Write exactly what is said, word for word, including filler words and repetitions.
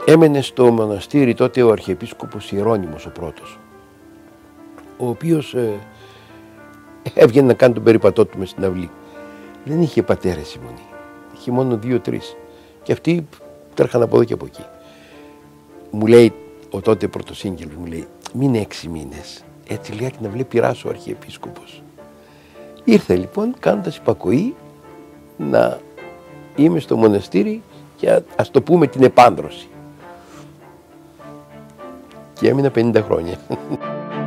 έμενε στο μοναστήρι τότε ο Αρχιεπίσκοπος Ιερώνυμος ο πρώτος, ο οποίος ε, έβγαινε να κάνει τον περίπατό του μες στην αυλή. Δεν είχε πατέρες η Μονή, είχε μόνο δύο-τρεις και αυτοί τρέχαν από εδώ και από εκεί. Μου λέει ο τότε πρωτοσύγγελος, μου λέει, μην έξι μήνες, έτσι λέει να βλέπει ράσο ο Αρχιεπίσκοπος. Ήρθε λοιπόν κάνοντας υπακοή να είμαι στο μοναστήρι και ας το πούμε την επάνδρωση. Και έμεινα πενήντα χρόνια.